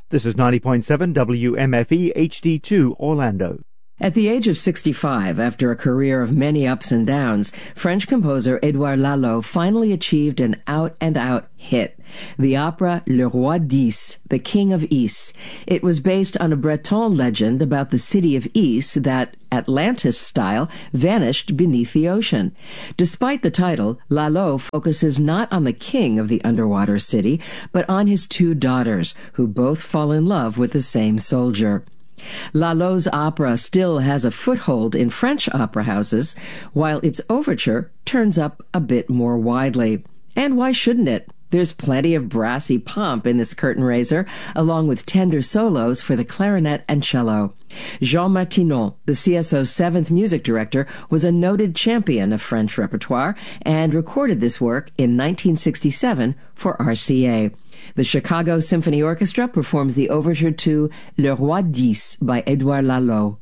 This is 90.7 WMFE HD2 Orlando. At the age of 65, after a career of many ups and downs, French composer Édouard Lalo finally achieved an out-and-out hit, the opera Le Roi d'Ys, the King of Ys. It was based on a Breton legend about the city of Ys that, Atlantis-style, vanished beneath the ocean. Despite the title, Lalo focuses not on the king of the underwater city, but on his two daughters, who both fall in love with the same soldier. Lalo's opera still has a foothold in French opera houses, while its overture turns up a bit more widely. And why shouldn't it? There's plenty of brassy pomp in this curtain raiser, along with tender solos for the clarinet and cello. Jean Martinon, the CSO's seventh music director, was a noted champion of French repertoire and recorded this work in 1967 for RCA. The Chicago Symphony Orchestra performs the overture to Le Roi d'Ys by Édouard Lalo.